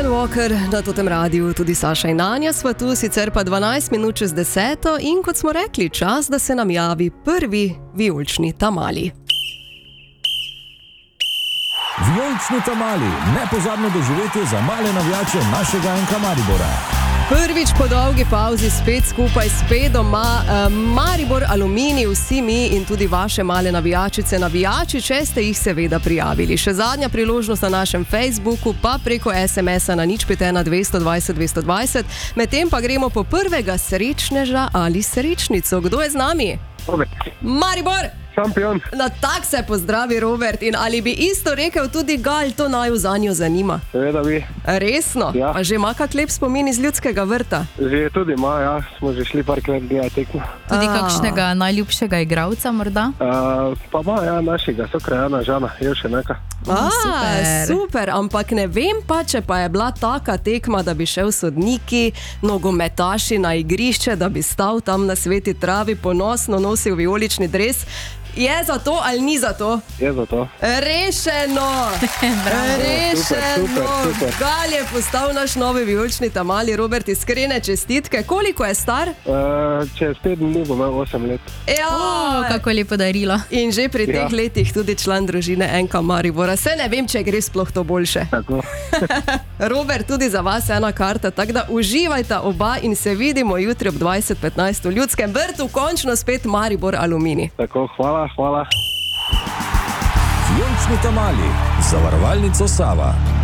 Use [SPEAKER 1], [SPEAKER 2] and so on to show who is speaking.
[SPEAKER 1] Walker na totem radiju, tudi Saša in Anja sva tu, sicer pa 12 minut čez 10 in kot smo rekli, čas, da se nam javi prvi vijolični tamali.
[SPEAKER 2] Vijolični tamali, nepozabno doživetje za male navijače našega NK Maribora.
[SPEAKER 1] Prvič po dolgi pauzi spet skupaj, spet doma, Maribor, Aluminij, vsi mi in tudi vaše male navijačice, navijači, če ste jih seveda prijavili. Še zadnja priložnost na našem Facebooku, pa preko SMS-a na 051 220 220, medtem pa gremo po prvega srečneža ali srečnico. Kdo je z nami?
[SPEAKER 3] Robert.
[SPEAKER 1] Maribor!
[SPEAKER 3] Šampion.
[SPEAKER 1] Na tak se pozdravi, Robert. In ali bi isto rekel tudi Gal, to naju zanjo zanima?
[SPEAKER 3] Seveda bi.
[SPEAKER 1] Resno?
[SPEAKER 3] Ja.
[SPEAKER 1] Pa že ima kak lep spomin iz Ljudskega vrta?
[SPEAKER 3] Že tudi ima, ja. Smo že šli parkrat gledati tekmo.
[SPEAKER 4] Tudi kakšnega najljubšega igralca morda?
[SPEAKER 3] Pa ima, ja, našega sokrajana Žana, Jevšeneka.
[SPEAKER 1] Super, ampak ne vem pa, če pa je bila taka tekma, da bi šel sodniki, nogometaši na igrišče, da bi stal tam na sveti travi, ponosno nosil vijolični dres. Je za to ali ni za to?
[SPEAKER 3] Je za to.
[SPEAKER 1] Rešeno! Rešeno!
[SPEAKER 3] Super.
[SPEAKER 1] Gal je postal naš novi vijolični tamali. Robert, iskrene čestitke. Koliko je star?
[SPEAKER 3] Čez 5 dni bo imel 8 let.
[SPEAKER 4] Kako lepo darilo.
[SPEAKER 1] In že pri teh letih tudi član družine NK Maribora. Se ne vem, če gre sploh to boljše.
[SPEAKER 3] Tako.
[SPEAKER 1] Robert, tudi za vas ena karta, tako da uživajta oba in se vidimo jutri ob 20:15 v Ljudskem vrtu, končno spet Maribor, Aluminij.
[SPEAKER 3] Tako, hvala.
[SPEAKER 2] Vijolični tamali, zavarovalnico Sava.